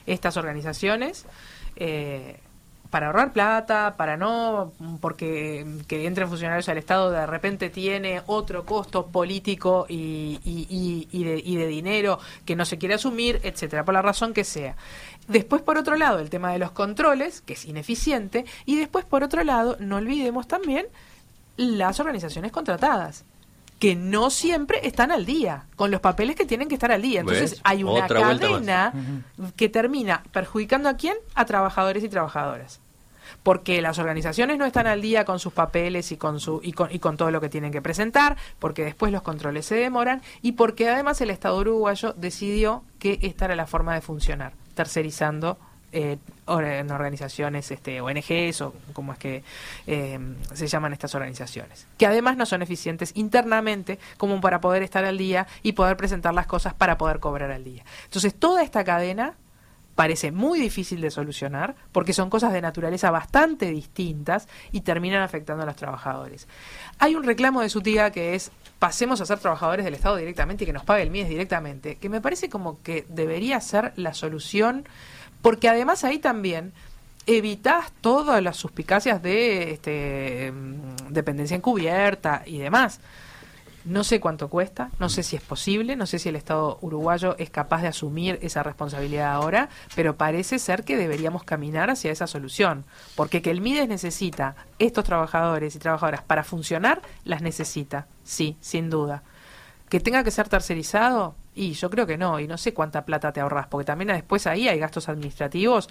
estas organizaciones para ahorrar plata, porque que entren funcionarios al Estado de repente tiene otro costo político y de dinero que no se quiere asumir, etcétera, por la razón que sea. Después, por otro lado, el tema de los controles, que es ineficiente, y después, por otro lado, no olvidemos también las organizaciones contratadas, que no siempre están al día con los papeles que tienen que estar al día. Entonces, ¿ves? Hay una cadena que termina perjudicando ¿a quién? A trabajadores y trabajadoras. Porque las organizaciones no están al día con sus papeles y con todo lo que tienen que presentar, porque después los controles se demoran y porque además el Estado uruguayo decidió que esta era la forma de funcionar, tercerizando en organizaciones ONGs o como es que se llaman estas organizaciones, que además no son eficientes internamente como para poder estar al día y poder presentar las cosas para poder cobrar al día. Entonces toda esta cadena parece muy difícil de solucionar porque son cosas de naturaleza bastante distintas y terminan afectando a los trabajadores. Hay un reclamo de Zúñiga que es: pasemos a ser trabajadores del Estado directamente y que nos pague el MIES directamente, que me parece como que debería ser la solución, porque además ahí también evitás todas las suspicacias de dependencia encubierta y demás. No sé cuánto cuesta, no sé si es posible, no sé si el Estado uruguayo es capaz de asumir esa responsabilidad ahora, pero parece ser que deberíamos caminar hacia esa solución, porque que el MIDES necesita estos trabajadores y trabajadoras para funcionar, las necesita, sí, sin duda. Que tenga que ser tercerizado, y yo creo que no, y no sé cuánta plata te ahorras, porque también después ahí hay gastos administrativos,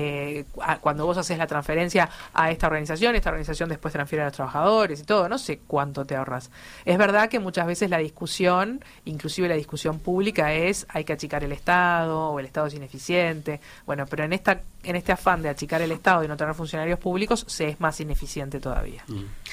cuando vos haces la transferencia a esta organización después transfiere a los trabajadores y todo, no sé cuánto te ahorras. Es verdad que muchas veces la discusión, inclusive la discusión pública, es hay que achicar el Estado, o el Estado es ineficiente, bueno, pero en este afán de achicar el Estado y no tener funcionarios públicos, se es más ineficiente todavía.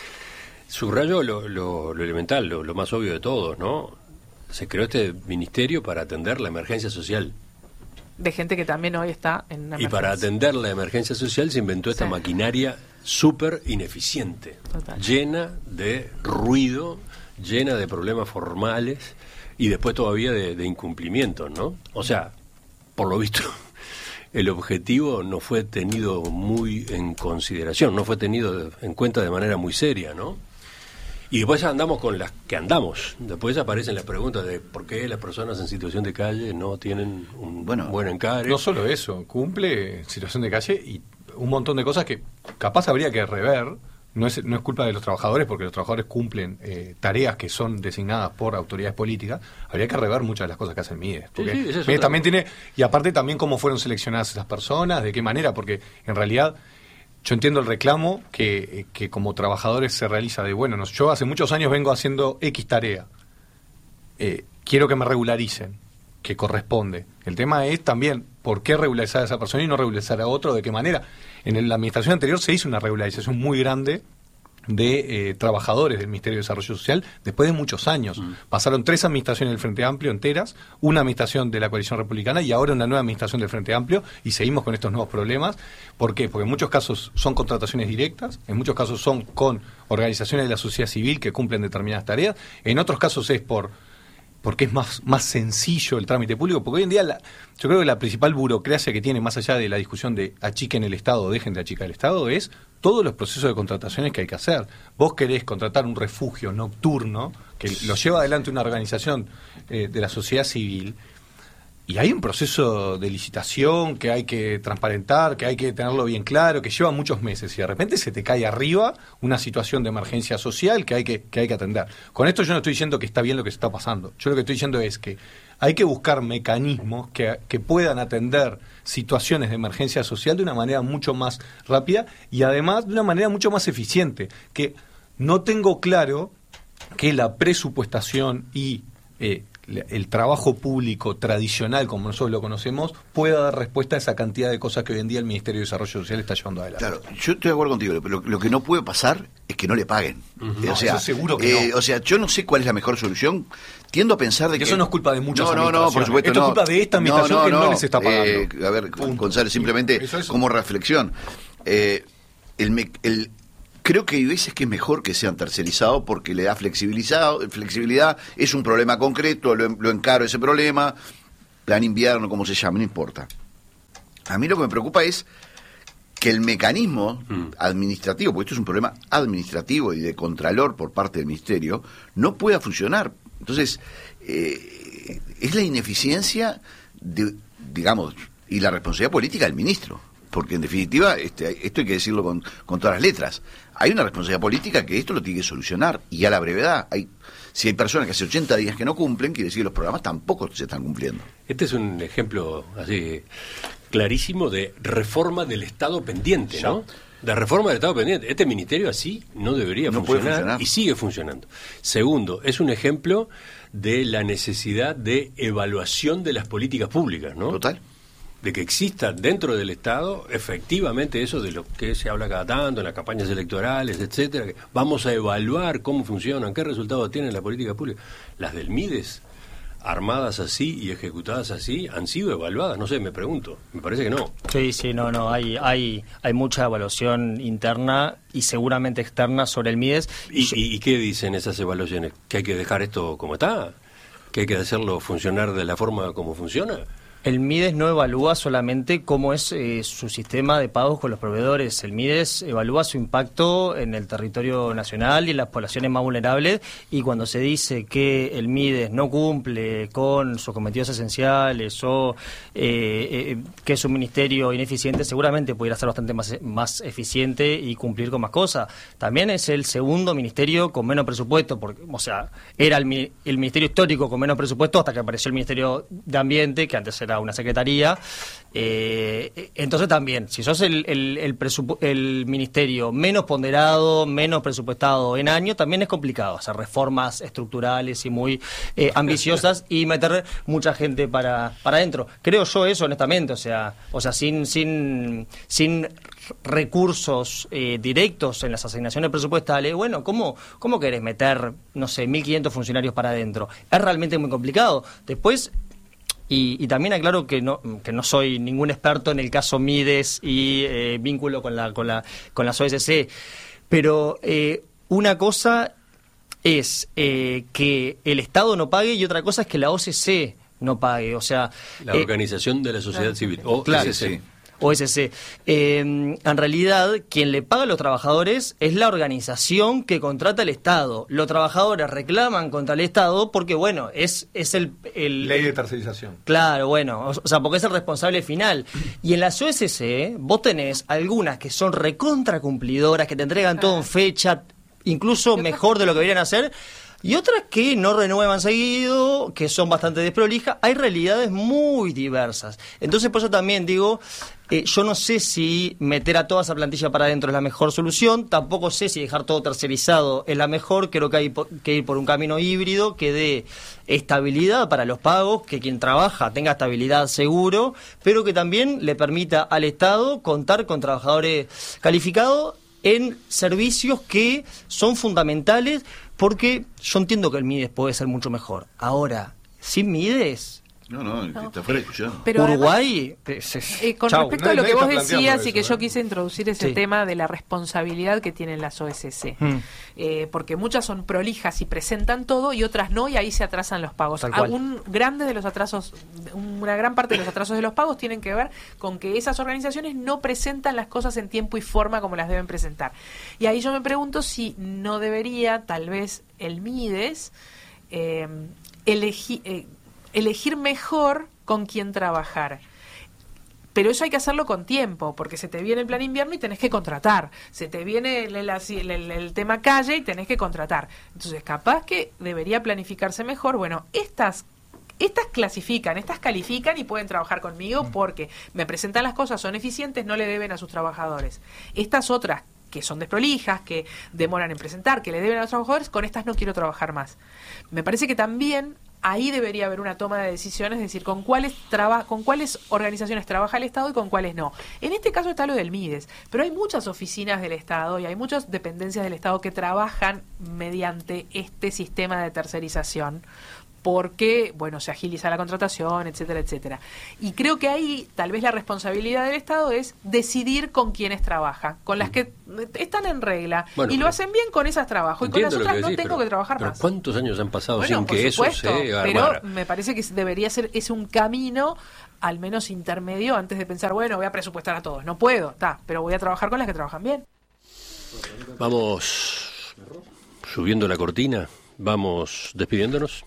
Subrayo lo elemental, lo más obvio de todos, ¿no? Se creó este ministerio para atender la emergencia social. De gente que también hoy está en una emergencia. Y para atender la emergencia social se inventó esta maquinaria súper ineficiente, llena de ruido, llena de problemas formales y después todavía de incumplimientos, ¿no? O sea, por lo visto, el objetivo no fue tenido muy en consideración, no fue tenido en cuenta de manera muy seria, ¿no? Y después andamos con las que andamos. Después aparecen las preguntas de por qué las personas en situación de calle no tienen un buen encare. No solo eso, cumple situación de calle y un montón de cosas que capaz habría que rever. No es culpa de los trabajadores, porque los trabajadores cumplen tareas que son designadas por autoridades políticas. Habría que rever muchas de las cosas que hace el MIDES. Porque MIDES también tiene, y aparte también cómo fueron seleccionadas esas personas, de qué manera, porque en realidad yo entiendo el reclamo que como trabajadores se realiza de, bueno, yo hace muchos años vengo haciendo X tarea, quiero que me regularicen, que corresponde. El tema es también por qué regularizar a esa persona y no regularizar a otro, de qué manera. En la administración anterior se hizo una regularización muy grande de trabajadores del Ministerio de Desarrollo Social después de muchos años. Pasaron 3 administraciones del Frente Amplio enteras, una administración de la Coalición Republicana y ahora una nueva administración del Frente Amplio, y seguimos con estos nuevos problemas. ¿Por qué? Porque en muchos casos son contrataciones directas, en muchos casos son con organizaciones de la sociedad civil que cumplen determinadas tareas, en otros casos es porque es más sencillo el trámite público, porque hoy en día yo creo que la principal burocracia que tiene, más allá de la discusión de achiquen el Estado o dejen de achicar el Estado, es todos los procesos de contrataciones que hay que hacer. Vos querés contratar un refugio nocturno que lo lleva adelante una organización de la sociedad civil, y hay un proceso de licitación que hay que transparentar, que hay que tenerlo bien claro, que lleva muchos meses, y de repente se te cae arriba una situación de emergencia social que hay que atender. Con esto yo no estoy diciendo que está bien lo que se está pasando. Yo lo que estoy diciendo es que hay que buscar mecanismos que puedan atender situaciones de emergencia social de una manera mucho más rápida y además de una manera mucho más eficiente. Que no tengo claro que la presupuestación y el trabajo público tradicional, como nosotros lo conocemos, pueda dar respuesta a esa cantidad de cosas que hoy en día el Ministerio de Desarrollo Social está llevando adelante. Claro, yo estoy de acuerdo contigo, pero lo que no puede pasar es que no le paguen. No, eso seguro que no. O sea, yo no sé cuál es la mejor solución. Tiendo a pensar de que... Eso no es culpa de muchas administraciones. No, por supuesto, esto es culpa de esta administración que no les está pagando. A ver, González, simplemente como reflexión. Creo que hay veces que es mejor que sean tercerizados porque le da flexibilidad, es un problema concreto, lo encaro ese problema, plan invierno, como se llame, no importa. A mí lo que me preocupa es que el mecanismo administrativo, porque esto es un problema administrativo y de contralor por parte del Ministerio, no pueda funcionar. Entonces, es la ineficiencia, digamos, y la responsabilidad política del ministro. Porque en definitiva, esto hay que decirlo con todas las letras. Hay una responsabilidad política que esto lo tiene que solucionar, y a la brevedad. Si hay personas que hace 80 días que no cumplen, quiere decir que los programas tampoco se están cumpliendo. Este es un ejemplo así clarísimo de reforma del Estado pendiente, ¿no? De reforma del Estado pendiente. Este ministerio así no debería funcionar y sigue funcionando. Segundo, es un ejemplo de la necesidad de evaluación de las políticas públicas, ¿no? Total. De que exista dentro del Estado efectivamente eso de lo que se habla cada tanto en las campañas electorales, etcétera, que vamos a evaluar cómo funcionan, qué resultados tienen las políticas públicas. Las del MIDES, armadas así y ejecutadas así, han sido evaluadas, no sé, me pregunto, me parece que no. Sí, no, hay mucha evaluación interna y seguramente externa sobre el MIDES. ¿Y qué dicen esas evaluaciones? ¿Que hay que dejar esto como está? ¿Que hay que hacerlo funcionar de la forma como funciona? El MIDES no evalúa solamente cómo es su sistema de pagos con los proveedores. El MIDES evalúa su impacto en el territorio nacional y en las poblaciones más vulnerables, y cuando se dice que el MIDES no cumple con sus cometidos esenciales o que es un ministerio ineficiente, seguramente pudiera ser bastante más eficiente y cumplir con más cosas. También es el segundo ministerio con menos presupuesto, porque, o sea, era el ministerio histórico con menos presupuesto hasta que apareció el Ministerio de Ambiente, que antes era una secretaría. Entonces también, si sos el ministerio menos ponderado, menos presupuestado en año, también es complicado hacer reformas estructurales y muy ambiciosas y meter mucha gente para adentro. Creo yo eso, honestamente, o sea sin recursos directos en las asignaciones presupuestales, bueno, ¿cómo querés meter, no sé, 1.500 funcionarios para adentro? Es realmente muy complicado. Después, y también aclaro que no soy ningún experto en el caso MIDES y vínculo con las OSC, pero una cosa es que el Estado no pague y otra cosa es que la OSC no pague, o sea... La Organización de la Sociedad Civil, OSC. Sí. OSC. En realidad, quien le paga a los trabajadores es la organización que contrata el Estado. Los trabajadores reclaman contra el Estado porque, bueno, es el ley de tercerización. Claro, bueno, o sea, porque es el responsable final. Y en las OSC, vos tenés algunas que son recontra cumplidoras, que te entregan todo en fecha, incluso mejor de lo que deberían hacer, y otras que no renuevan seguido, que son bastante desprolijas. Hay realidades muy diversas. Entonces, por eso también digo, yo no sé si meter a toda esa plantilla para adentro es la mejor solución, tampoco sé si dejar todo tercerizado es la mejor. Creo que hay que ir por un camino híbrido que dé estabilidad para los pagos, que quien trabaja tenga estabilidad seguro, pero que también le permita al Estado contar con trabajadores calificados en servicios que son fundamentales, porque yo entiendo que el MIDES puede ser mucho mejor. Ahora, sin MIDES... No, está fuera de discusión. Pero Uruguay... con respecto a lo que vos decías y que eso, yo quise introducir ese tema de la responsabilidad que tienen las OSC. Porque muchas son prolijas y presentan todo y otras no, y ahí se atrasan los pagos. Una gran parte de los atrasos de los pagos tienen que ver con que esas organizaciones no presentan las cosas en tiempo y forma como las deben presentar. Y ahí yo me pregunto si no debería, tal vez, el MIDES elegir mejor con quién trabajar. Pero eso hay que hacerlo con tiempo, porque se te viene el plan invierno y tenés que contratar. Se te viene el tema calle y tenés que contratar. Entonces, capaz que debería planificarse mejor. Bueno, estas clasifican, estas califican y pueden trabajar conmigo porque me presentan las cosas, son eficientes, no le deben a sus trabajadores. Estas otras, que son desprolijas, que demoran en presentar, que le deben a los trabajadores, con estas no quiero trabajar más. Me parece que también ahí debería haber una toma de decisiones, es decir, con cuáles organizaciones trabaja el Estado y con cuáles no. En este caso está lo del MIDES, pero hay muchas oficinas del Estado y hay muchas dependencias del Estado que trabajan mediante este sistema de tercerización, porque, bueno, se agiliza la contratación, etcétera, etcétera. Y creo que ahí tal vez la responsabilidad del Estado es decidir con quiénes trabaja, con las que están en regla, y lo hacen bien, con esas trabajo, y con las otras no tengo que trabajar más. ¿Cuántos años han pasado sin que eso se armara? Pero me parece que debería ser, es un camino al menos intermedio antes de pensar, bueno, voy a presupuestar a todos. No puedo, pero voy a trabajar con las que trabajan bien. Vamos subiendo la cortina, vamos despidiéndonos.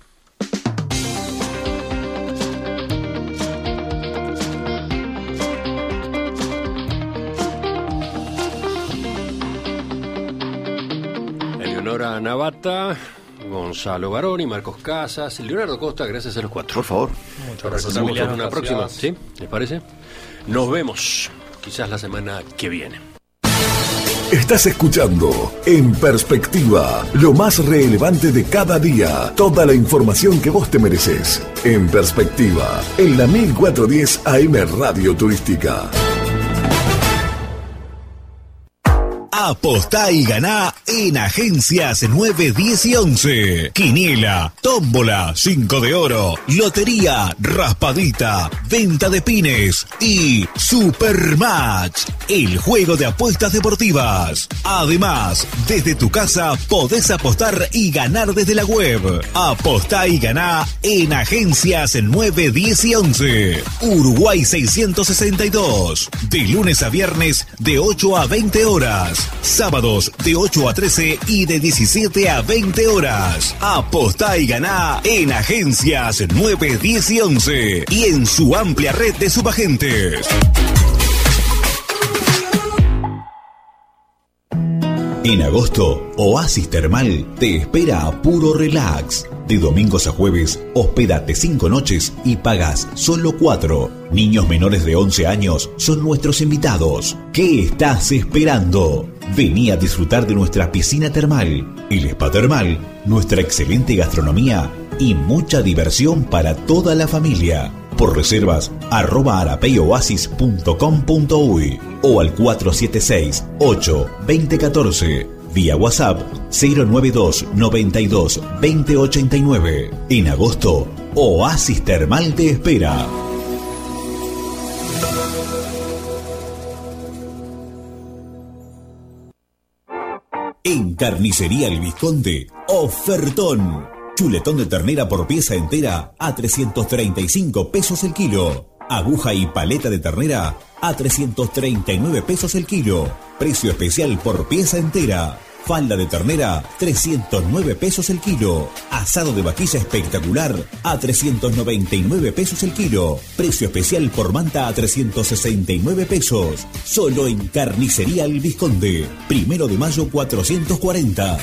Eleonora Navata, Gonzalo Baroni, Marcos Casas, Leonardo Costa, gracias a los cuatro. Por favor. Muchas gracias. Nos vemos en una próxima, ¿sí? ¿Les parece? Nos vemos quizás la semana que viene. Estás escuchando En Perspectiva, lo más relevante de cada día, toda la información que vos te mereces. En Perspectiva, en la 1410 AM Radio Turística. Apostá y ganá en Agencias 9, 10 y 11. Quiniela, tómbola, 5 de oro, lotería, raspadita, venta de pines y Supermatch, el juego de apuestas deportivas. Además, desde tu casa podés apostar y ganar desde la web. Apostá y ganá en Agencias 9, 10 y 11. Uruguay 662. De lunes a viernes de 8 a 20 horas. Sábados de 8 a 13 y de 17 a 20 horas. Apostá y ganá en Agencias 9, 10 y 11 y en su amplia red de subagentes. En agosto, Oasis Termal te espera a puro relax. De domingos a jueves, hospédate 5 noches y pagas solo 4. Niños menores de 11 años son nuestros invitados. ¿Qué estás esperando? Vení a disfrutar de nuestra piscina termal, el spa termal, nuestra excelente gastronomía y mucha diversión para toda la familia. Por reservas, @arapeyoasis.com.uy o al 476-8-2014. Vía WhatsApp 092 92 2089. En agosto, Oasis Termal te espera. En Carnicería El Vizconde, ofertón. Chuletón de ternera por pieza entera a 335 pesos el kilo. Aguja y paleta de ternera a 339 pesos el kilo. Precio especial por pieza entera. Falda de ternera, 309 pesos el kilo. Asado de vaquilla espectacular a 399 pesos el kilo. Precio especial por manta a 369 pesos. Solo en Carnicería El Vizconde. 1 de mayo 440.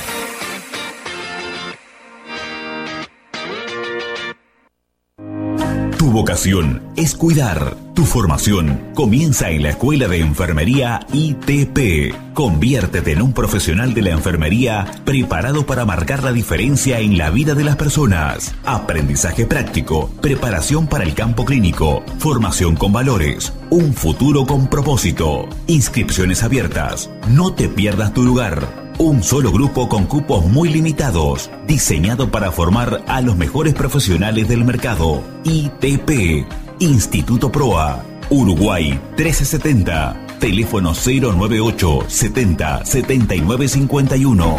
Tu vocación es cuidar. Tu formación comienza en la Escuela de Enfermería ITP. Conviértete en un profesional de la enfermería preparado para marcar la diferencia en la vida de las personas. Aprendizaje práctico, preparación para el campo clínico, formación con valores, un futuro con propósito. Inscripciones abiertas. No te pierdas tu lugar. Un solo grupo con cupos muy limitados, diseñado para formar a los mejores profesionales del mercado. ITP, Instituto Proa, Uruguay 1370, teléfono 098 70 79 51.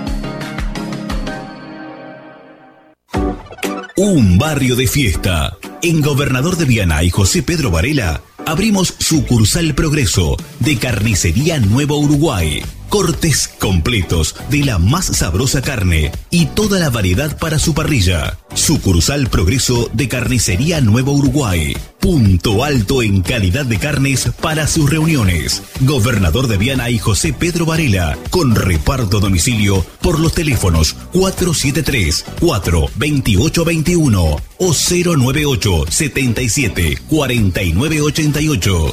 Un barrio de fiesta. En Gobernador de Viana y José Pedro Varela abrimos sucursal Progreso de Carnicería Nuevo Uruguay. Cortes completos de la más sabrosa carne y toda la variedad para su parrilla. Sucursal Progreso de Carnicería Nuevo Uruguay. Punto alto en calidad de carnes para sus reuniones. Gobernador de Viana y José Pedro Varela. Con reparto a domicilio por los teléfonos 473-42821 o 098-77-4988.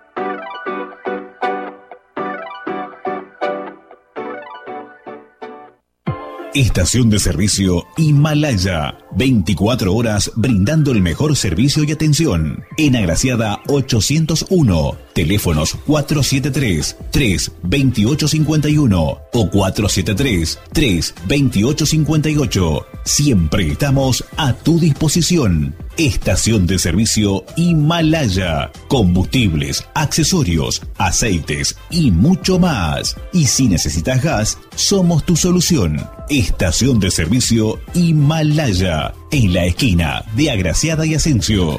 Estación de servicio Himalaya. 24 horas brindando el mejor servicio y atención. En Agraciada 801. Teléfonos 473-32851 o 473-32858. Siempre estamos a tu disposición. Estación de servicio Himalaya. Combustibles, accesorios, aceites y mucho más. Y si necesitas gas, somos tu solución. Estación de servicio Himalaya. En la esquina de Agraciada y Asensio.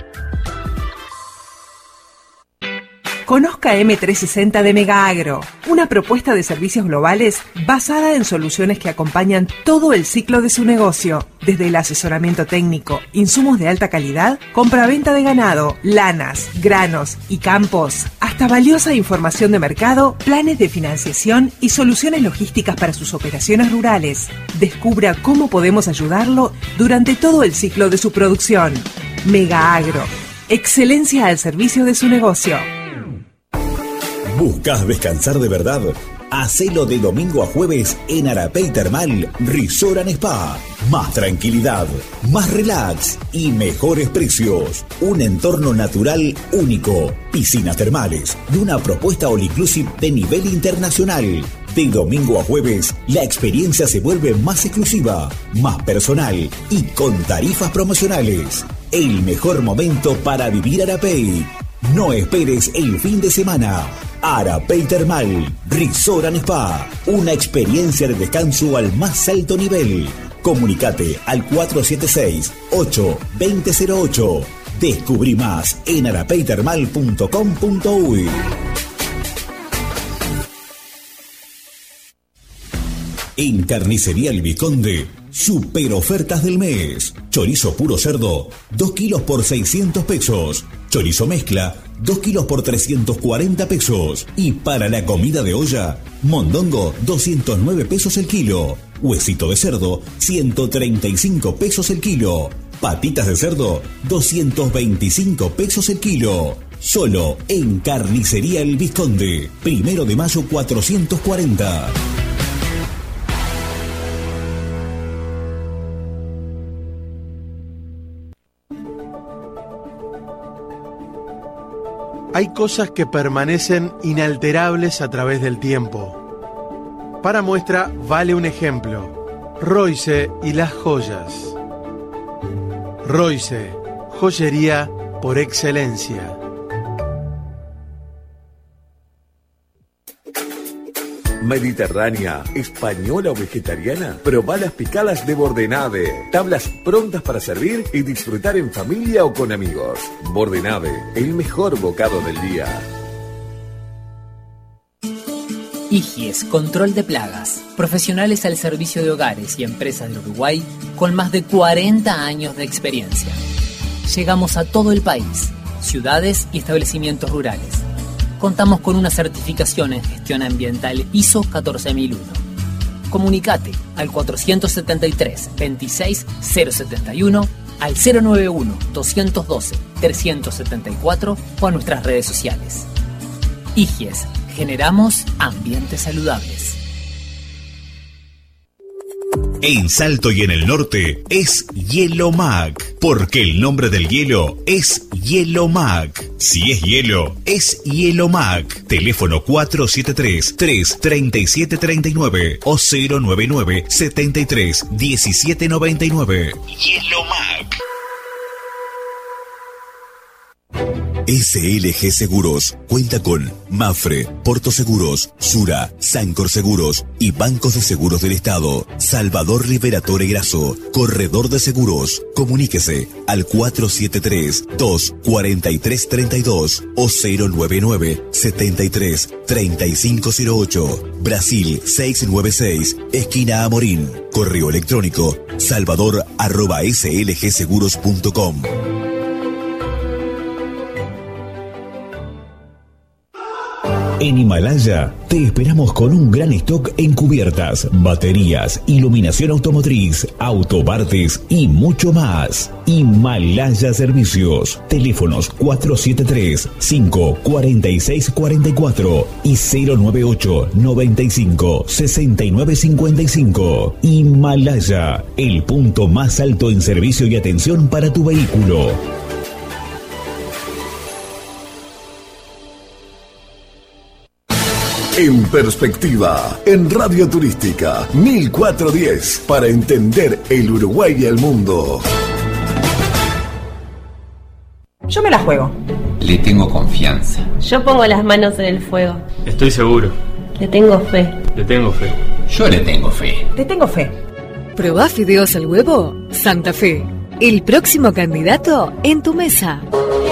Conozca M360 de Mega Agro, una propuesta de servicios globales basada en soluciones que acompañan todo el ciclo de su negocio, desde el asesoramiento técnico, insumos de alta calidad, compraventa de ganado, lanas, granos y campos, hasta valiosa información de mercado, planes de financiación y soluciones logísticas para sus operaciones rurales. Descubra cómo podemos ayudarlo durante todo el ciclo de su producción. Mega Agro, excelencia al servicio de su negocio. ¿Buscas descansar de verdad? Hacelo de domingo a jueves en Arapey Termal Resort and Spa. Más tranquilidad, más relax y mejores precios. Un entorno natural único, piscinas termales y una propuesta all inclusive de nivel internacional. De domingo a jueves, la experiencia se vuelve más exclusiva, más personal y con tarifas promocionales. El mejor momento para vivir Arapey. No esperes el fin de semana. Arapey Termal Resort and Spa, una experiencia de descanso al más alto nivel. Comunicate al 476-82008. Descubrí más en arapeytermal.com.uy. En Carnicería El Vizconde, super ofertas del mes. Chorizo puro cerdo, 2 kilos por 600 pesos. Chorizo mezcla, 2 kilos por 340 pesos. Y para la comida de olla, mondongo, 209 pesos el kilo. Huesito de cerdo, 135 pesos el kilo. Patitas de cerdo, 225 pesos el kilo. Solo en Carnicería El Vizconde. 1 de mayo 440. Hay cosas que permanecen inalterables a través del tiempo. Para muestra vale un ejemplo: Royce y las joyas. Royce, joyería por excelencia. Mediterránea, española o vegetariana, probá las picadas de Bordenave. Tablas prontas para servir y disfrutar en familia o con amigos. Bordenave, el mejor bocado del día. IGIES, control de plagas. Profesionales al servicio de hogares y empresas de Uruguay con más de 40 años de experiencia. Llegamos a todo el país, ciudades y establecimientos rurales. Contamos con una certificación en gestión ambiental ISO 14001. Comunicate al 473-26-071, al 091-212-374 o a nuestras redes sociales. IGIES, generamos ambientes saludables. En Salto y en el norte es Hielomac, porque el nombre del hielo es Hielomac. Si es hielo, es Hielomac. Teléfono 473-33739 o 099-73-1799. Hielomac. SLG Seguros cuenta con Mafre, Porto Seguros, Sura, Sancor Seguros y Bancos de Seguros del Estado. Salvador Liberatore Grasso, Corredor de Seguros. Comuníquese al 473-24332 o 099-73-3508. Brasil 696, esquina Amorín. Correo electrónico salvador@slgseguros.com. En Himalaya te esperamos con un gran stock en cubiertas, baterías, iluminación automotriz, autopartes y mucho más. Himalaya Servicios. Teléfonos 473-54644 y 098-95-6955. Himalaya, el punto más alto en servicio y atención para tu vehículo. En Perspectiva, en Radio Turística 1410, para entender el Uruguay y el mundo. Yo me la juego. Le tengo confianza. Yo pongo las manos en el fuego. Estoy seguro. Le tengo fe. Le tengo fe. Yo le tengo fe. Le tengo fe. ¿Probá fideos al huevo? Santa Fe. El próximo candidato en tu mesa.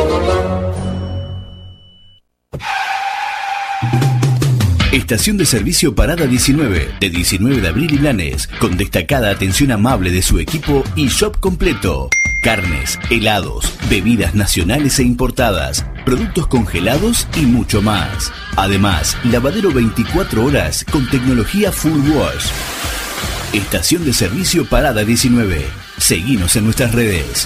Estación de servicio Parada 19, de 19 de abril y Blanes, con destacada atención amable de su equipo y shop completo. Carnes, helados, bebidas nacionales e importadas, productos congelados y mucho más. Además, lavadero 24 horas con tecnología Full Wash. Estación de servicio Parada 19. Seguinos en nuestras redes.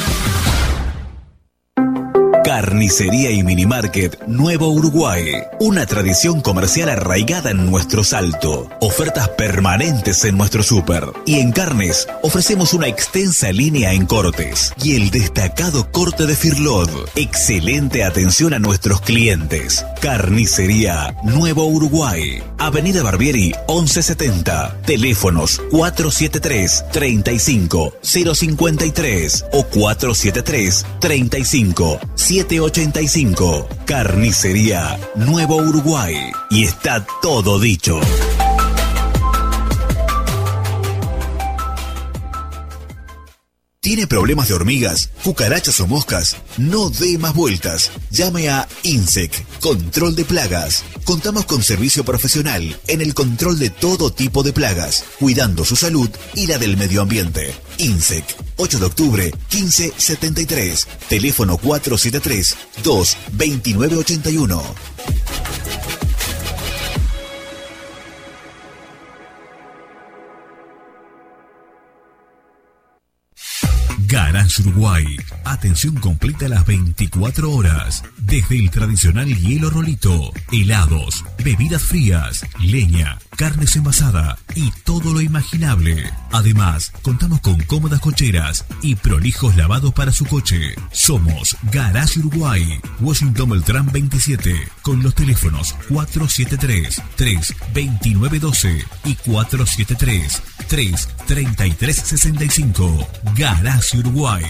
Carnicería y Minimarket Nuevo Uruguay. Una tradición comercial arraigada en nuestro Salto. Ofertas permanentes en nuestro súper. Y en carnes ofrecemos una extensa línea en cortes. Y el destacado corte de Firlod. Excelente atención a nuestros clientes. Carnicería Nuevo Uruguay. Avenida Barbieri 1170. Teléfonos 473-35-053 o 473-35-785. Carnicería Nuevo Uruguay. Y está todo dicho. ¿Tiene problemas de hormigas, cucarachas o moscas? No dé más vueltas. Llame a INSEC, Control de Plagas. Contamos con servicio profesional en el control de todo tipo de plagas, cuidando su salud y la del medio ambiente. INSEC, 8 de octubre, 1573. Teléfono 473-22981. Garage Uruguay. Atención completa a las 24 horas. Desde el tradicional hielo rolito, helados, bebidas frías, leña, carnes envasada y todo lo imaginable. Además, contamos con cómodas cocheras y prolijos lavados para su coche. Somos Garage Uruguay, Washington Beltrán 27, con los teléfonos 473-32912 y 473-33365. Garage Uruguay.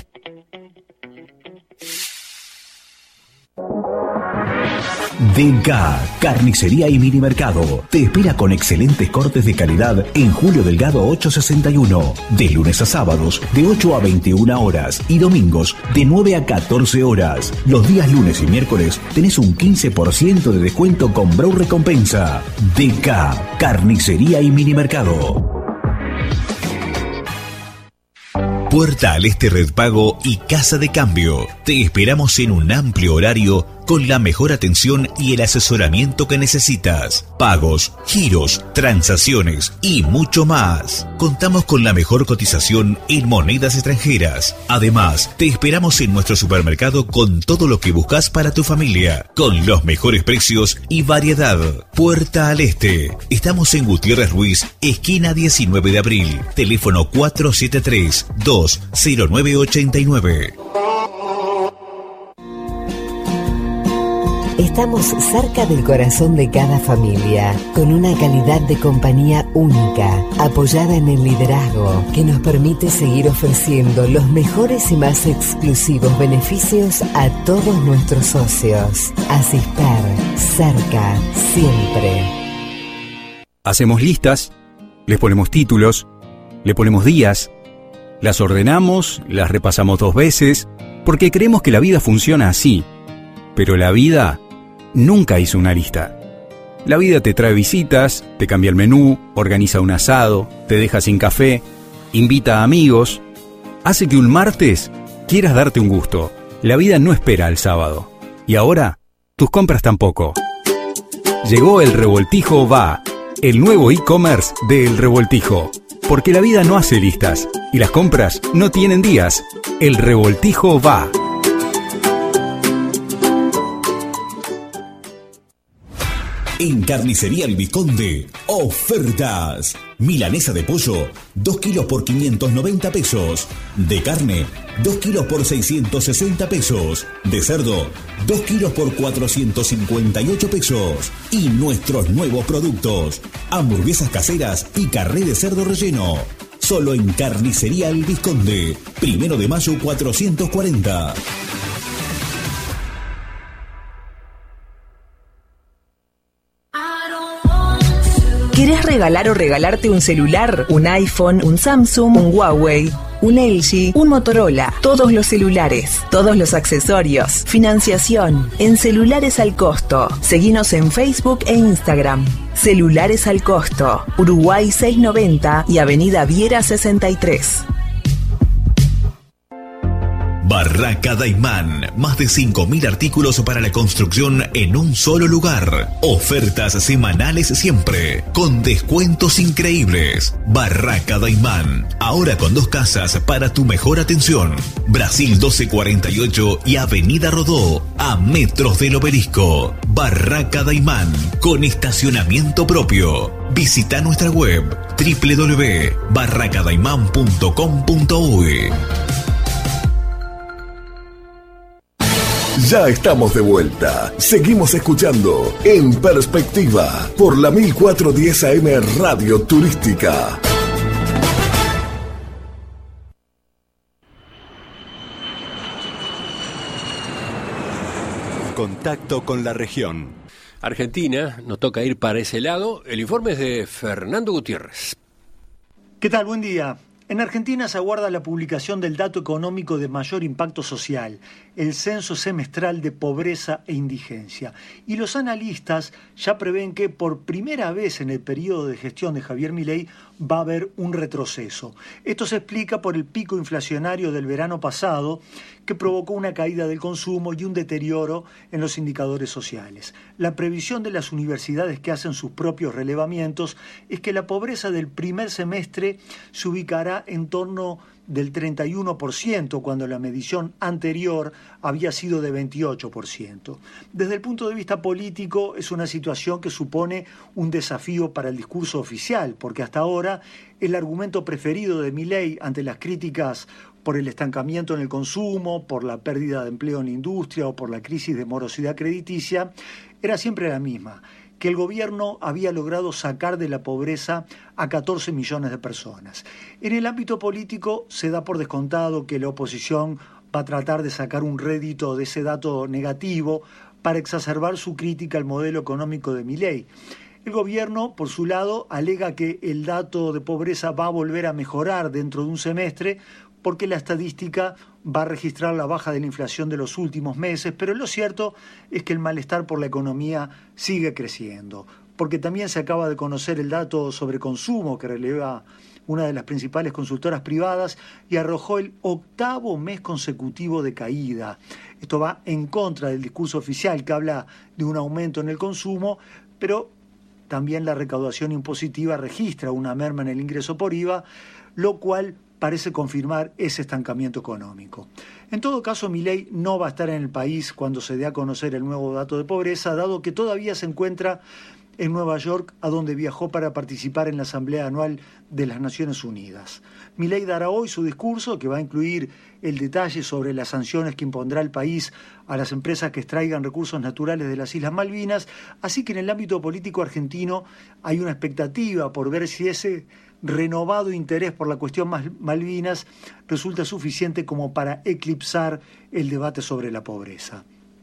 DK, Carnicería y Minimercado. Te espera con excelentes cortes de calidad en Julio Delgado 861. De lunes a sábados, de 8 a 21 horas. Y domingos, de 9 a 14 horas. Los días lunes y miércoles tenés un 15% de descuento con Brow Recompensa. DK, Carnicería y Minimercado. Puerta al Este Red Pago y Casa de Cambio. Te esperamos en un amplio horario con la mejor atención y el asesoramiento que necesitas. Pagos, giros, transacciones y mucho más. Contamos con la mejor cotización en monedas extranjeras. Además, te esperamos en nuestro supermercado con todo lo que buscas para tu familia, con los mejores precios y variedad. Puerta al Este. Estamos en Gutiérrez Ruiz, esquina 19 de abril. Teléfono 473-20989. Estamos cerca del corazón de cada familia, con una calidad de compañía única, apoyada en el liderazgo, que nos permite seguir ofreciendo los mejores y más exclusivos beneficios a todos nuestros socios. Asisper, cerca, siempre. Hacemos listas, les ponemos títulos, le ponemos días, las ordenamos, las repasamos 2 veces, porque creemos que la vida funciona así. Pero la vida nunca hizo una lista. La vida te trae visitas, te cambia el menú, organiza un asado, te deja sin café, invita a amigos, hace que un martes quieras darte un gusto. La vida no espera al sábado. Y ahora, tus compras tampoco. Llegó El Revoltijo Va, el nuevo e-commerce de El Revoltijo. Porque la vida no hace listas y las compras no tienen días. El Revoltijo Va. En Carnicería El Vizconde, ofertas. Milanesa de pollo, 2 kilos por 590 pesos. De carne, 2 kilos por 660 pesos. De cerdo, 2 kilos por 458 pesos. Y nuestros nuevos productos: hamburguesas caseras y carré de cerdo relleno. Solo en Carnicería El Vizconde, 1 de mayo 440. ¿Querés regalar o regalarte un celular, un iPhone, un Samsung, un Huawei, un LG, un Motorola? Todos los celulares, todos los accesorios, financiación, en Celulares al Costo. Seguinos en Facebook e Instagram. Celulares al Costo, Uruguay 690 y Avenida Viera 63. Barraca Daimán, más de 5.000 artículos para la construcción en un solo lugar. Ofertas semanales siempre, con descuentos increíbles. Barraca Daimán, ahora con 2 casas para tu mejor atención. Brasil 1248 y Avenida Rodó, a metros del Obelisco. Barraca Daimán, con estacionamiento propio. Visita nuestra web www.barracadaiman.com.uy. Ya estamos de vuelta. Seguimos escuchando En Perspectiva por la 1410 AM Radio Turística. Contacto con la región. Argentina, nos toca ir para ese lado. El informe es de Fernando Gutiérrez. ¿Qué tal? Buen día. En Argentina se aguarda la publicación del dato económico de mayor impacto social, el censo semestral de pobreza e indigencia. Y los analistas ya prevén que por primera vez en el periodo de gestión de Javier Milei va a haber un retroceso. Esto se explica por el pico inflacionario del verano pasado, que provocó una caída del consumo y un deterioro en los indicadores sociales. La previsión de las universidades que hacen sus propios relevamientos es que la pobreza del primer semestre se ubicará en torno del 31%, cuando la medición anterior había sido de 28%. Desde el punto de vista político, es una situación que supone un desafío para el discurso oficial, porque hasta ahora el argumento preferido de Milei ante las críticas por el estancamiento en el consumo, por la pérdida de empleo en la industria o por la crisis de morosidad crediticia, era siempre la misma: que el gobierno había logrado sacar de la pobreza a 14 millones de personas. En el ámbito político se da por descontado que la oposición va a tratar de sacar un rédito de ese dato negativo para exacerbar su crítica al modelo económico de Milei. El gobierno, por su lado, alega que el dato de pobreza va a volver a mejorar dentro de un semestre, porque la estadística va a registrar la baja de la inflación de los últimos meses, pero lo cierto es que el malestar por la economía sigue creciendo, porque también se acaba de conocer el dato sobre consumo que releva una de las principales consultoras privadas y arrojó el 8º mes consecutivo de caída. Esto va en contra del discurso oficial que habla de un aumento en el consumo, pero también la recaudación impositiva registra una merma en el ingreso por IVA, lo cual parece confirmar ese estancamiento económico. En todo caso, Milei no va a estar en el país cuando se dé a conocer el nuevo dato de pobreza, dado que todavía se encuentra en Nueva York, a donde viajó para participar en la Asamblea Anual de las Naciones Unidas. Milei dará hoy su discurso, que va a incluir el detalle sobre las sanciones que impondrá el país a las empresas que extraigan recursos naturales de las Islas Malvinas, así que en el ámbito político argentino hay una expectativa por ver si ese renovado interés por la cuestión Malvinas resulta suficiente como para eclipsar el debate sobre la pobreza.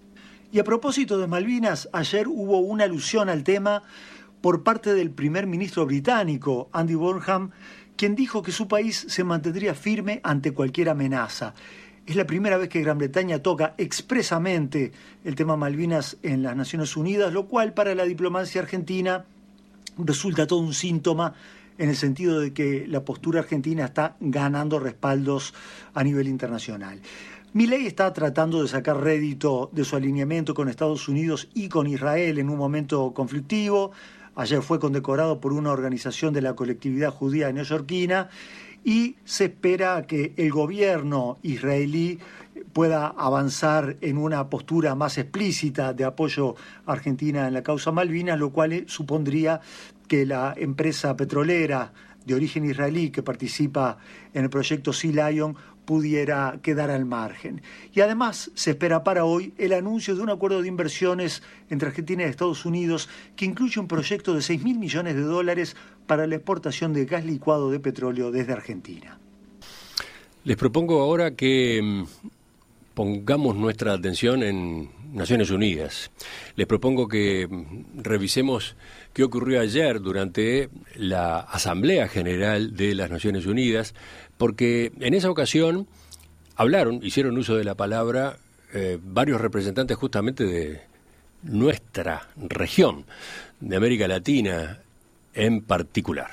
Y a propósito de Malvinas, ayer hubo una alusión al tema por parte del primer ministro británico, Andy Burnham, quien dijo que su país se mantendría firme ante cualquier amenaza. Es la primera vez que Gran Bretaña toca expresamente el tema Malvinas en las Naciones Unidas, lo cual para la diplomacia argentina resulta todo un síntoma, en el sentido de que la postura argentina está ganando respaldos a nivel internacional. Milei está tratando de sacar rédito de su alineamiento con Estados Unidos y con Israel en un momento conflictivo. Ayer fue condecorado por una organización de la colectividad judía neoyorquina y se espera que el gobierno israelí pueda avanzar en una postura más explícita de apoyo a Argentina en la causa Malvinas, lo cual supondría que la empresa petrolera de origen israelí que participa en el proyecto Sea Lion pudiera quedar al margen. Y además se espera para hoy el anuncio de un acuerdo de inversiones entre Argentina y Estados Unidos que incluye un proyecto de $6.000 millones para la exportación de gas licuado de petróleo desde Argentina. Les propongo ahora que pongamos nuestra atención en Naciones Unidas. Les propongo que revisemos qué ocurrió ayer durante la Asamblea General de las Naciones Unidas, porque en esa ocasión hicieron uso de la palabra varios representantes justamente de nuestra región, de América Latina en particular.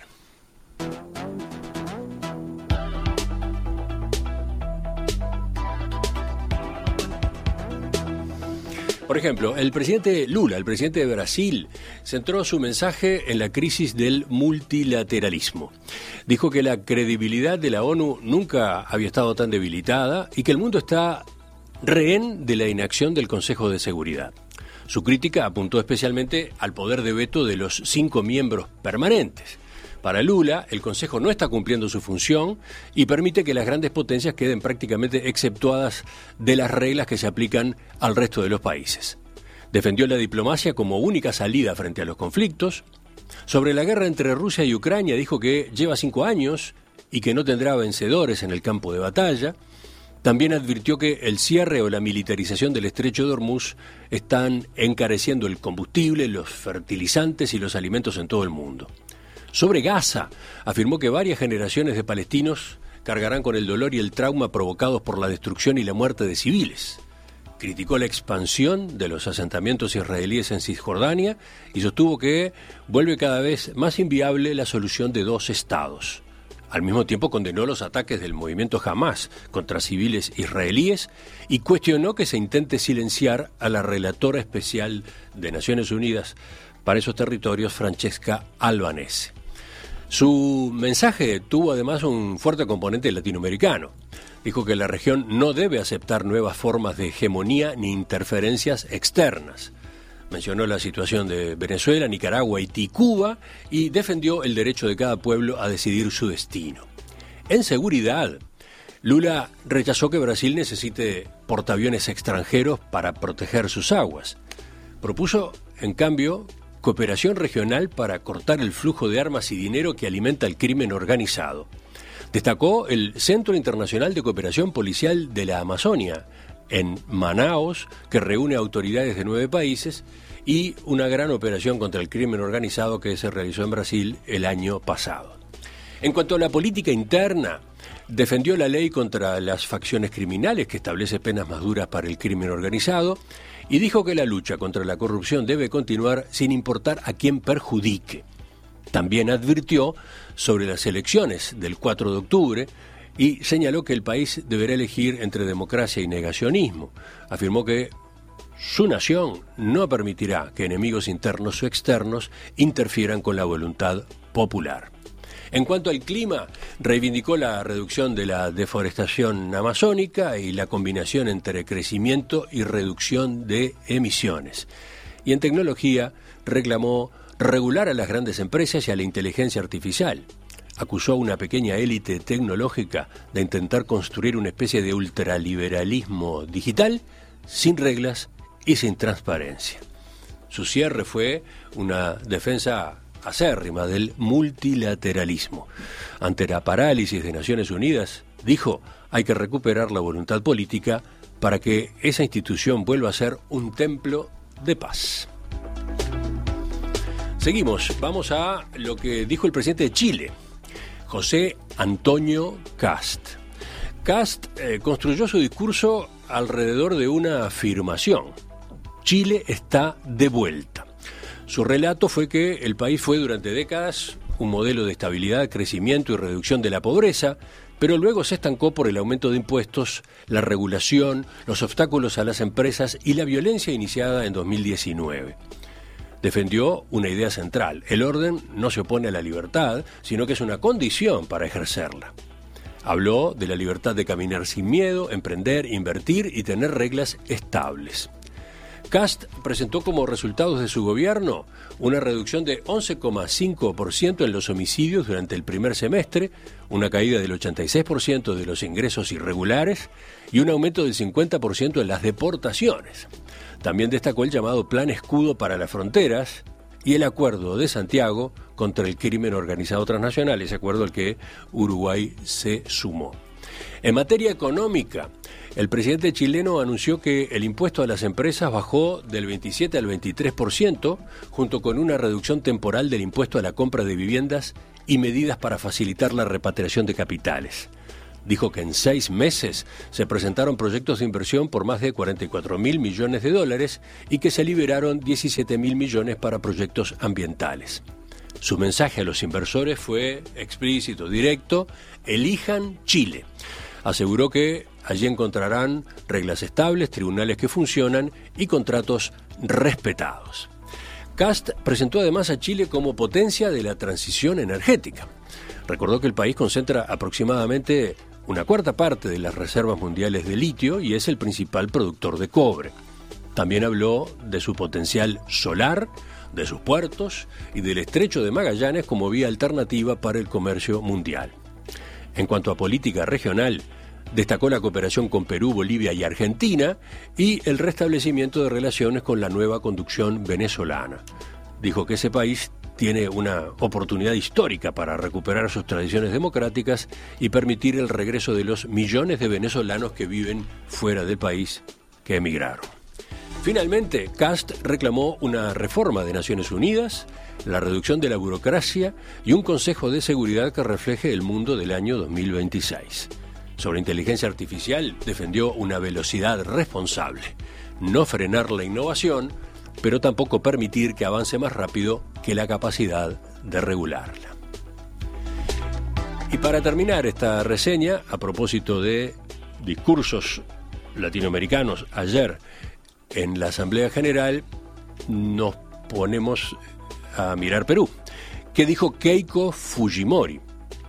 Por ejemplo, el presidente Lula, el presidente de Brasil, centró su mensaje en la crisis del multilateralismo. Dijo que la credibilidad de la ONU nunca había estado tan debilitada y que el mundo está rehén de la inacción del Consejo de Seguridad. Su crítica apuntó especialmente al poder de veto de los 5 miembros permanentes. Para Lula, el Consejo no está cumpliendo su función y permite que las grandes potencias queden prácticamente exceptuadas de las reglas que se aplican al resto de los países. Defendió la diplomacia como única salida frente a los conflictos. Sobre la guerra entre Rusia y Ucrania dijo que lleva 5 años y que no tendrá vencedores en el campo de batalla. También advirtió que el cierre o la militarización del estrecho de Hormuz están encareciendo el combustible, los fertilizantes y los alimentos en todo el mundo. Sobre Gaza, afirmó que varias generaciones de palestinos cargarán con el dolor y el trauma provocados por la destrucción y la muerte de civiles. Criticó la expansión de los asentamientos israelíes en Cisjordania y sostuvo que vuelve cada vez más inviable la solución de 2 estados. Al mismo tiempo condenó los ataques del movimiento Hamás contra civiles israelíes y cuestionó que se intente silenciar a la relatora especial de Naciones Unidas para esos territorios, Francesca Albanese. Su mensaje tuvo además un fuerte componente latinoamericano. Dijo que la región no debe aceptar nuevas formas de hegemonía ni interferencias externas. Mencionó la situación de Venezuela, Nicaragua, Haití y Cuba y defendió el derecho de cada pueblo a decidir su destino. En seguridad, Lula rechazó que Brasil necesite portaaviones extranjeros para proteger sus aguas. Propuso, en cambio, cooperación regional para cortar el flujo de armas y dinero que alimenta el crimen organizado. Destacó el Centro Internacional de Cooperación Policial de la Amazonia, en Manaos, que reúne autoridades de 9 países, y una gran operación contra el crimen organizado que se realizó en Brasil el año pasado. En cuanto a la política interna, defendió la ley contra las facciones criminales, que establece penas más duras para el crimen organizado, y dijo que la lucha contra la corrupción debe continuar sin importar a quién perjudique. También advirtió sobre las elecciones del 4 de octubre y señaló que el país deberá elegir entre democracia y negacionismo. Afirmó que su nación no permitirá que enemigos internos o externos interfieran con la voluntad popular. En cuanto al clima, reivindicó la reducción de la deforestación amazónica y la combinación entre crecimiento y reducción de emisiones. Y en tecnología, reclamó regular a las grandes empresas y a la inteligencia artificial. Acusó a una pequeña élite tecnológica de intentar construir una especie de ultraliberalismo digital sin reglas y sin transparencia. Su cierre fue una defensa acérrima del multilateralismo. Ante la parálisis de Naciones Unidas, dijo, hay que recuperar la voluntad política para que esa institución vuelva a ser un templo de paz. Seguimos, vamos a lo que dijo el presidente de Chile, José Antonio Kast. Kast construyó su discurso alrededor de una afirmación: Chile está de vuelta. Su relato fue que el país fue durante décadas un modelo de estabilidad, crecimiento y reducción de la pobreza, pero luego se estancó por el aumento de impuestos, la regulación, los obstáculos a las empresas y la violencia iniciada en 2019. Defendió una idea central: el orden no se opone a la libertad, sino que es una condición para ejercerla. Habló de la libertad de caminar sin miedo, emprender, invertir y tener reglas estables. Kast presentó como resultados de su gobierno una reducción de 11,5% en los homicidios durante el primer semestre, una caída del 86% de los ingresos irregulares y un aumento del 50% en las deportaciones. También destacó el llamado Plan Escudo para las Fronteras y el Acuerdo de Santiago contra el crimen organizado transnacional, ese acuerdo al que Uruguay se sumó. En materia económica, el presidente chileno anunció que el impuesto a las empresas bajó del 27 al 23%, junto con una reducción temporal del impuesto a la compra de viviendas y medidas para facilitar la repatriación de capitales. Dijo que en 6 meses se presentaron proyectos de inversión por más de 44.000 millones de dólares y que se liberaron 17.000 millones para proyectos ambientales. Su mensaje a los inversores fue explícito, directo: elijan Chile. Aseguró que allí encontrarán reglas estables, tribunales que funcionan y contratos respetados. Kast presentó además a Chile como potencia de la transición energética. Recordó que el país concentra aproximadamente una cuarta parte de las reservas mundiales de litio y es el principal productor de cobre. También habló de su potencial solar, de sus puertos y del estrecho de Magallanes como vía alternativa para el comercio mundial. En cuanto a política regional, destacó la cooperación con Perú, Bolivia y Argentina y el restablecimiento de relaciones con la nueva conducción venezolana. Dijo que ese país tiene una oportunidad histórica para recuperar sus tradiciones democráticas y permitir el regreso de los millones de venezolanos que viven fuera del país, que emigraron. Finalmente, Kast reclamó una reforma de Naciones Unidas, la reducción de la burocracia y un Consejo de Seguridad que refleje el mundo del año 2026. Sobre inteligencia artificial, defendió una velocidad responsable, no frenar la innovación, pero tampoco permitir que avance más rápido que la capacidad de regularla. Y para terminar esta reseña, a propósito de discursos latinoamericanos ayer en la Asamblea General, nos ponemos a mirar Perú. ¿Qué dijo Keiko Fujimori?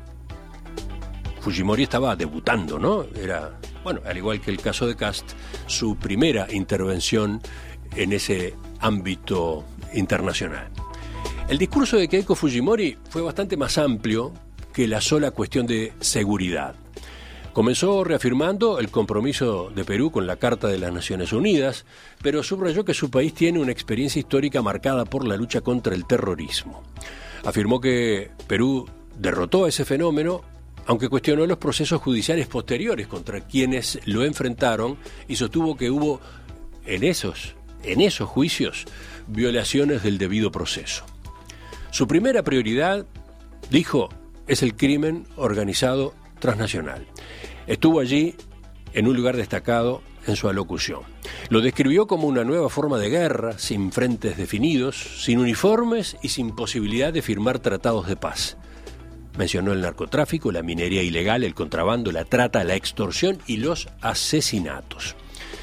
Fujimori estaba debutando, ¿no? Era, bueno, al igual que el caso de Kast, su primera intervención en ese ámbito internacional. El discurso de Keiko Fujimori fue bastante más amplio que la sola cuestión de seguridad. Comenzó reafirmando el compromiso de Perú con la Carta de las Naciones Unidas, pero subrayó que su país tiene una experiencia histórica marcada por la lucha contra el terrorismo. Afirmó que Perú derrotó a ese fenómeno, aunque cuestionó los procesos judiciales posteriores contra quienes lo enfrentaron y sostuvo que hubo en esos juicios violaciones del debido proceso. Su primera prioridad, dijo, es el crimen organizado transnacional. Estuvo allí en un lugar destacado en su alocución. Lo describió como una nueva forma de guerra, sin frentes definidos, sin uniformes y sin posibilidad de firmar tratados de paz. Mencionó el narcotráfico, la minería ilegal, el contrabando, la trata, la extorsión y los asesinatos.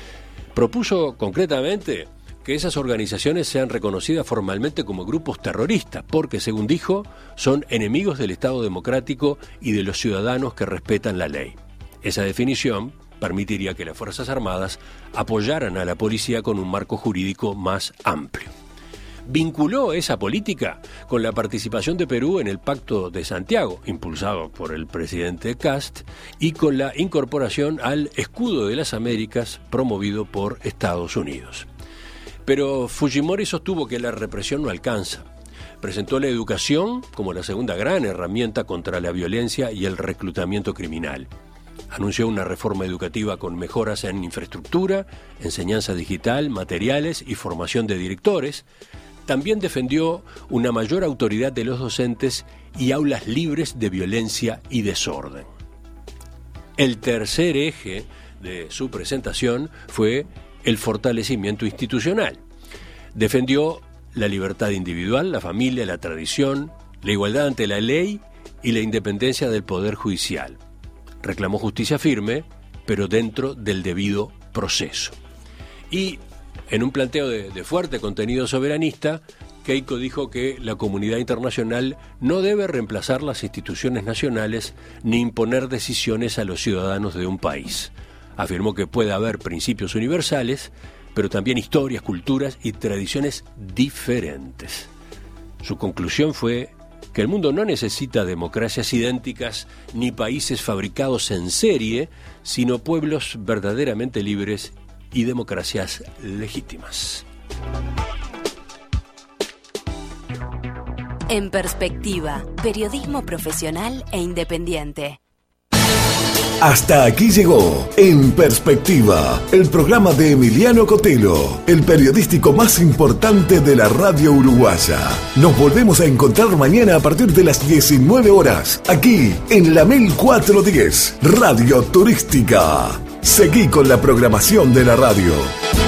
Propuso concretamente que esas organizaciones sean reconocidas formalmente como grupos terroristas, porque, según dijo, son enemigos del Estado democrático y de los ciudadanos que respetan la ley. Esa definición permitiría que las Fuerzas Armadas apoyaran a la policía con un marco jurídico más amplio. Vinculó esa política con la participación de Perú en el Pacto de Santiago, impulsado por el presidente Kast, y con la incorporación al Escudo de las Américas, promovido por Estados Unidos. Pero Fujimori sostuvo que la represión no alcanza. Presentó la educación como la segunda gran herramienta contra la violencia y el reclutamiento criminal. Anunció una reforma educativa con mejoras en infraestructura, enseñanza digital, materiales y formación de directores. También defendió una mayor autoridad de los docentes y aulas libres de violencia y desorden. El tercer eje de su presentación fue el fortalecimiento institucional. Defendió la libertad individual, la familia, la tradición, la igualdad ante la ley y la independencia del Poder Judicial. Reclamó justicia firme, pero dentro del debido proceso. Y en un planteo de fuerte contenido soberanista, Keiko dijo que la comunidad internacional no debe reemplazar las instituciones nacionales ni imponer decisiones a los ciudadanos de un país. Afirmó que puede haber principios universales, pero también historias, culturas y tradiciones diferentes. Su conclusión fue que el mundo no necesita democracias idénticas ni países fabricados en serie, sino pueblos verdaderamente libres y democracias legítimas. En Perspectiva, periodismo profesional e independiente. Hasta aquí llegó En Perspectiva, el programa de Emiliano Cotelo, el periodístico más importante de la radio uruguaya. Nos volvemos a encontrar mañana a partir de las 19 horas, aquí en la 1410, Radio Turística. Seguí con la programación de la radio.